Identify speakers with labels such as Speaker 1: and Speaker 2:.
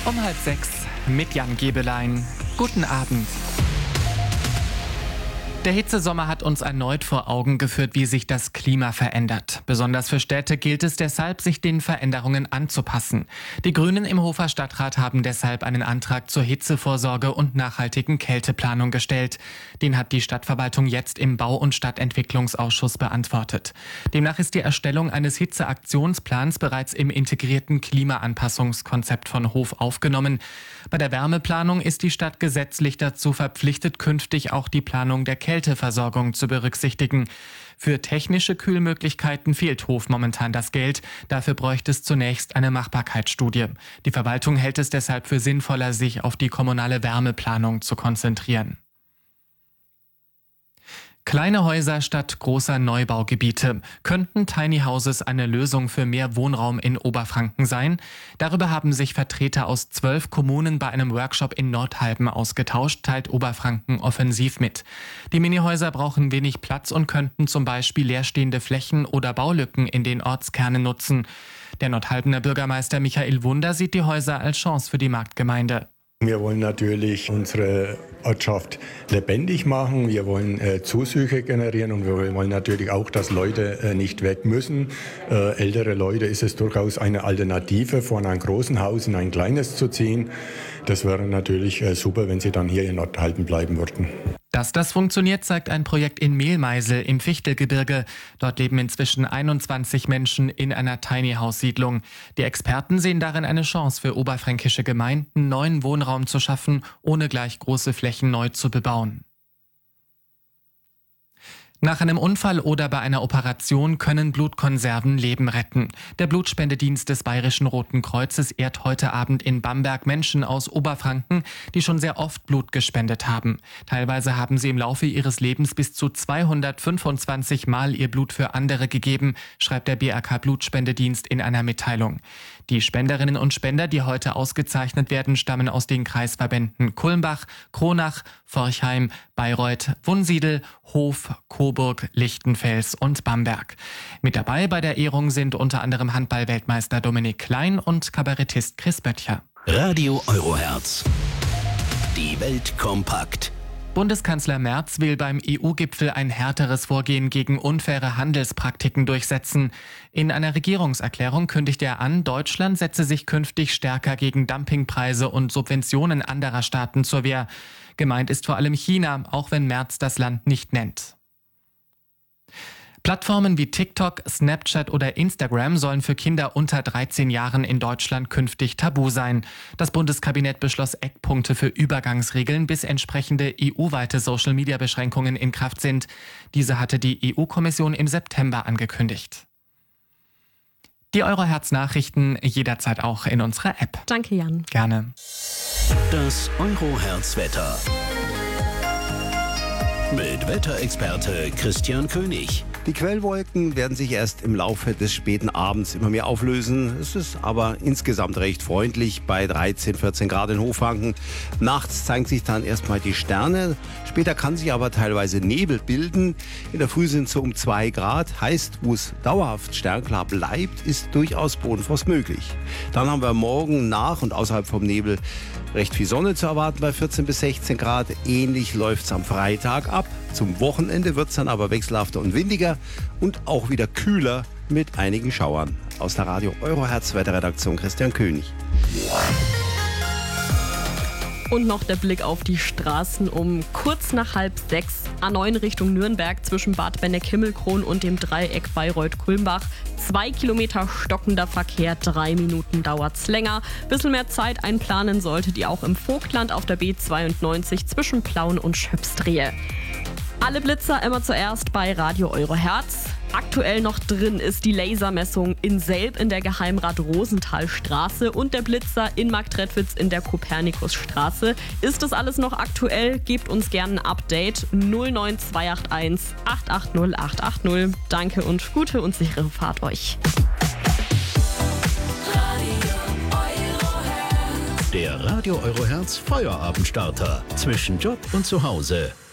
Speaker 1: Um 5:30 mit Jan Gebelein. Guten Abend. Der Hitzesommer hat uns erneut vor Augen geführt, wie sich das Klima verändert. Besonders für Städte gilt es deshalb, sich den Veränderungen anzupassen. Die Grünen im Hofer Stadtrat haben deshalb einen Antrag zur Hitzevorsorge und nachhaltigen Kälteplanung gestellt. Den hat die Stadtverwaltung jetzt im Bau- und Stadtentwicklungsausschuss beantwortet. Demnach ist die Erstellung eines Hitzeaktionsplans bereits im integrierten Klimaanpassungskonzept von Hof aufgenommen. Bei der Wärmeplanung ist die Stadt gesetzlich dazu verpflichtet, künftig auch die Planung der Kälteversorgung zu berücksichtigen. Für technische Kühlmöglichkeiten fehlt Hof momentan das Geld. Dafür bräuchte es zunächst eine Machbarkeitsstudie. Die Verwaltung hält es deshalb für sinnvoller, sich auf die kommunale Wärmeplanung zu konzentrieren. Kleine Häuser statt großer Neubaugebiete. Könnten Tiny Houses eine Lösung für mehr Wohnraum in Oberfranken sein? Darüber haben sich Vertreter aus 12 Kommunen bei einem Workshop in Nordhalben ausgetauscht, teilt Oberfranken offensiv mit. Die Minihäuser brauchen wenig Platz und könnten zum Beispiel leerstehende Flächen oder Baulücken in den Ortskernen nutzen. Der Nordhalbener Bürgermeister Michael Wunder sieht die Häuser als Chance für die Marktgemeinde.
Speaker 2: Wir wollen natürlich unsere Ortschaft lebendig machen, wir wollen Zuzüge generieren und wir wollen natürlich auch, dass Leute nicht weg müssen. Ältere Leute ist es durchaus eine Alternative, von einem großen Haus in ein kleines zu ziehen. Das wäre natürlich super, wenn sie dann hier in Nordhalben bleiben würden.
Speaker 1: Dass das funktioniert, zeigt ein Projekt in Mehlmeisel im Fichtelgebirge. Dort leben inzwischen 21 Menschen in einer Tiny-House-Siedlung. Die Experten sehen darin eine Chance für oberfränkische Gemeinden, neuen Wohnraum zu schaffen, ohne gleich große Flächen neu zu bebauen. Nach einem Unfall oder bei einer Operation können Blutkonserven Leben retten. Der Blutspendedienst des Bayerischen Roten Kreuzes ehrt heute Abend in Bamberg Menschen aus Oberfranken, die schon sehr oft Blut gespendet haben. Teilweise haben sie im Laufe ihres Lebens bis zu 225 Mal ihr Blut für andere gegeben, schreibt der BRK Blutspendedienst in einer Mitteilung. Die Spenderinnen und Spender, die heute ausgezeichnet werden, stammen aus den Kreisverbänden Kulmbach, Kronach, Forchheim, Bayreuth, Wunsiedel, Hof, Coburg, Lichtenfels und Bamberg. Mit dabei bei der Ehrung sind unter anderem Handball-Weltmeister Dominik Klein und Kabarettist Chris Böttcher.
Speaker 3: Radio Euroherz. Die Welt kompakt.
Speaker 1: Bundeskanzler Merz will beim EU-Gipfel ein härteres Vorgehen gegen unfaire Handelspraktiken durchsetzen. In einer Regierungserklärung kündigt er an, Deutschland setze sich künftig stärker gegen Dumpingpreise und Subventionen anderer Staaten zur Wehr. Gemeint ist vor allem China, auch wenn Merz das Land nicht nennt. Plattformen wie TikTok, Snapchat oder Instagram sollen für Kinder unter 13 Jahren in Deutschland künftig tabu sein. Das Bundeskabinett beschloss Eckpunkte für Übergangsregeln, bis entsprechende EU-weite Social-Media-Beschränkungen in Kraft sind. Diese hatte die EU-Kommission im September angekündigt. Die Euroherz-Nachrichten jederzeit auch in unserer App.
Speaker 4: Danke, Jan.
Speaker 1: Gerne.
Speaker 3: Das Euroherz-Wetter. Mit Wetterexperte Christian König.
Speaker 5: Die Quellwolken werden sich erst im Laufe des späten Abends immer mehr auflösen. Es ist aber insgesamt recht freundlich bei 13, 14 Grad in Hochfranken. Nachts zeigen sich dann erstmal die Sterne. Später kann sich aber teilweise Nebel bilden. In der Früh sind es so um 2 Grad. Heißt, wo es dauerhaft sternklar bleibt, ist durchaus Bodenfrost möglich. Dann haben wir morgen nach und außerhalb vom Nebel recht viel Sonne zu erwarten bei 14 bis 16 Grad. Ähnlich läuft es am Freitag ab. Zum Wochenende wird es dann aber wechselhafter und windiger und auch wieder kühler mit einigen Schauern. Aus der Radio Euroherz Wetterredaktion Christian König.
Speaker 4: Und noch der Blick auf die Straßen um kurz nach 5:30. A9 Richtung Nürnberg zwischen Bad Benneck-Himmelkron und dem Dreieck Bayreuth-Kulmbach. 2 Kilometer stockender Verkehr, 3 Minuten dauert's länger. Bisschen mehr Zeit einplanen solltet ihr auch im Vogtland auf der B92 zwischen Plauen und Schöpsdrehe. Alle Blitzer immer zuerst bei Radio Euroherz. Aktuell noch drin ist die Lasermessung in Selb in der Geheimrat-Rosenthal-Straße und der Blitzer in Marktredwitz in der Kopernikusstraße. Ist das alles noch aktuell? Gebt uns gerne ein Update 09281 880 880. Danke und gute und sichere Fahrt euch.
Speaker 3: Der Radio Euroherz Feuerabendstarter zwischen Job und Zuhause.